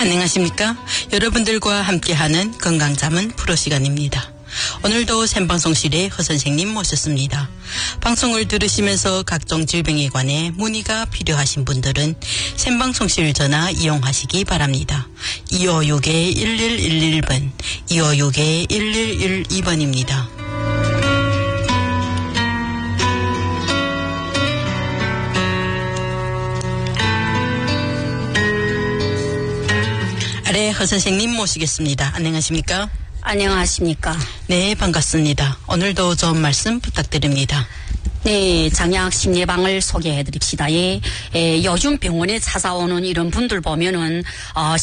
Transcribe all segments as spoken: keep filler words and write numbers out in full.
안녕하십니까? 여러분들과 함께하는 건강자문 프로 시간입니다. 오늘도 생방송실에 허 선생님 모셨습니다. 방송을 들으시면서 각종 질병에 관해 문의가 필요하신 분들은 생방송실 전화 이용하시기 바랍니다. 이오육 일일일일 번, 이오육 일일일이 번입니다. 아래 허 선생님 모시겠습니다. 안녕하십니까? 안녕하십니까? 네, 반갑습니다. 오늘도 좋은 말씀 부탁드립니다. 네, 장약 심리방을 소개해 드립시다. 예, 예, 요즘 병원에 찾아오는 이런 분들 보면은, 어,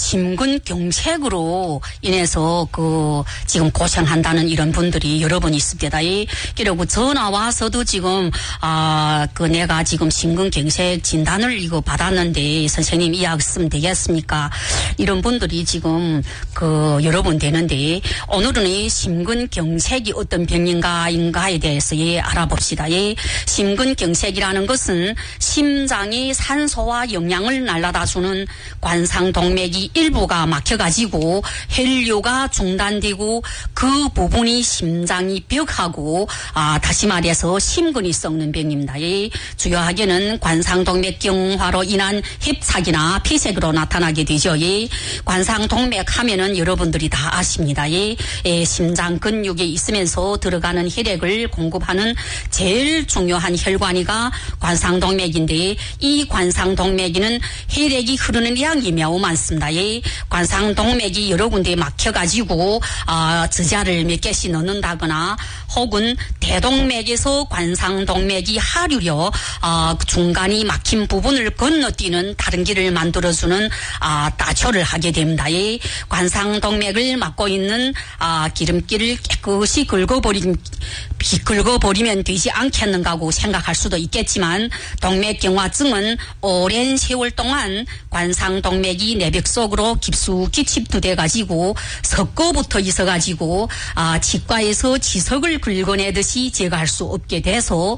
심근경색으로 인해서 그, 지금 고생한다는 이런 분들이 여러 번 있습니다. 예, 그리고 전화 와서도 지금, 아, 그 내가 지금 심근경색 진단을 이거 받았는데 선생님 이야기 쓰면 되겠습니까? 이런 분들이 지금 그 여러 번 되는데, 오늘은 이 심근경색이 어떤 병인가인가에 대해서 예, 알아봅시다. 예. 심근경색이라는 것은 심장이 산소와 영양을 날라다주는 관상동맥이 일부가 막혀가지고 혈류가 중단되고 그 부분이 심장이 벽하고 아, 다시 말해서 심근이 썩는 병입니다. 예. 주요하게는 관상동맥경화로 인한 협착이나 폐색으로 나타나게 되죠. 예. 관상동맥 하면은 여러분들이 다 아십니다. 예. 예, 심장 근육에 있으면서 들어가는 혈액을 공급하는 제일 중요한 혈관이가 관상동맥인데 이 관상동맥에는 혈액이 흐르는 양이 매우 많습니다. 예. 관상동맥이 여러 군데 막혀가지고 아, 저자를 몇 개씩 넣는다거나 혹은 대동맥에서 관상동맥이 하류려 아, 중간이 막힌 부분을 건너뛰는 다른 길을 만들어주는 아, 따초를 하게 됩니다. 예. 관상동맥을 막고 있는 아, 기름기를 깨끗이 긁어버리, 긁어버리면 되지 않겠는가 고 생각할 수도 있겠지만 동맥경화증은 오랜 세월 동안 관상동맥이 내벽 속으로 깊숙이 침투돼 가지고 석고부터 있어 가지고 아, 치과에서 지석을 긁어내듯이 제거할 수 없게 돼서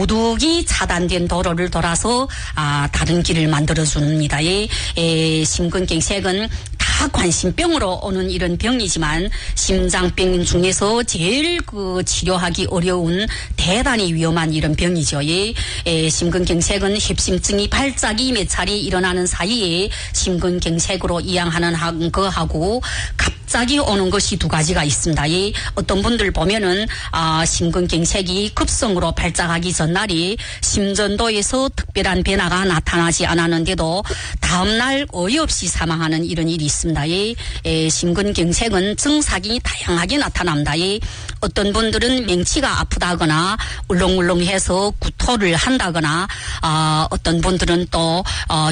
부득이 차단된 도로를 돌아서 아, 다른 길을 만들어 줍니다. 예, 예, 심근경색은 다 관심병으로 오는 이런 병이지만 심장병 중에서 제일 그 치료하기 어려운 대단히 위험한 이런 병이죠. 예. 에, 심근경색은 협심증이 발작이 몇 차례 일어나는 사이에 심근경색으로 이양하는 거하고 갑자기 오는 것이 두 가지가 있습니다. 예. 어떤 분들 보면은 아, 심근경색이 급성으로 발작하기 전날이 심전도에서 특별한 변화가 나타나지 않았는데도 다음날 어이없이 사망하는 이런 일이 있습니다. 예. 에, 심근경색은 증상이 다양하게 나타납니다. 예. 어떤 분들은 맹치가 아프다거나 울렁울렁해서 구토를 한다거나 아, 어떤 분들은 또 어,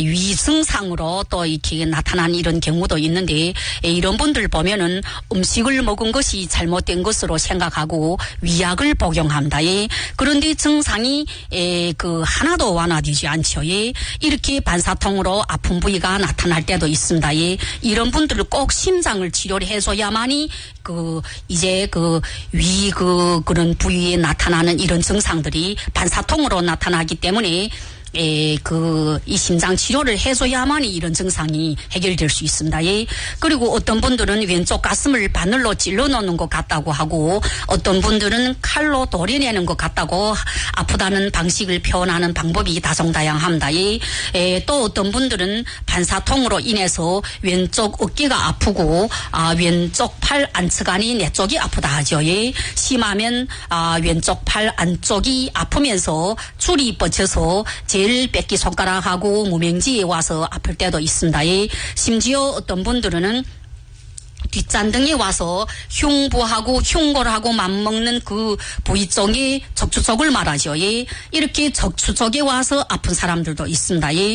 위증상으로 또 이렇게 나타나는 이런 경우도 있는데 에, 이런 분들 보면은 음식을 먹은 것이 잘못된 것으로 생각하고 위약을 복용합니다. 예. 그런데 증상이 에, 그 하나도 완화되지 않죠. 예. 이렇게 반사통으로 아픈 부위가 나타날 때도 있습니다. 예. 이런 분들은 꼭 심장을 치료를 해줘야만이 그 이제 그 위 그 그런 부위에 나타나는 이런 증상들이 반사통으로 나타나기 때문에 에, 그, 이 심장 치료를 해줘야만이 이런 증상이 해결될 수 있습니다. 예. 그리고 어떤 분들은 왼쪽 가슴을 바늘로 찔러 놓는 것 같다고 하고 어떤 분들은 칼로 도려내는 것 같다고 아프다는 방식을 표현하는 방법이 다종다양합니다. 예. 에, 또 어떤 분들은 반사통으로 인해서 왼쪽 어깨가 아프고 아, 왼쪽 팔 안측안이 내 쪽이 아프다 하죠. 예. 심하면 아, 왼쪽 팔 안쪽이 아프면서 줄이 뻗쳐서 제 뺏기 손가락하고 무명지에 와서 아플 때도 있습니다. 예. 심지어 어떤 분들은 뒷잔등에 와서 흉부하고 흉골하고 맞먹는 그 부위 쪽이 척추 쪽을 말하죠. 예. 이렇게 척추 쪽에 와서 아픈 사람들도 있습니다. 예.